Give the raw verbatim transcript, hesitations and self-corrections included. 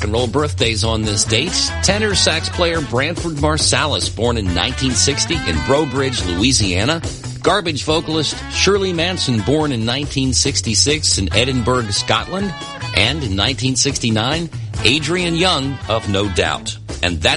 and roll birthdays on this date. Tenor sax player Branford Marsalis, born in nineteen sixty in Breaux Bridge, Louisiana. Garbage vocalist Shirley Manson, born in nineteen sixty-six in Edinburgh, Scotland. And in nineteen sixty-nine, Adrian Young of No Doubt. And that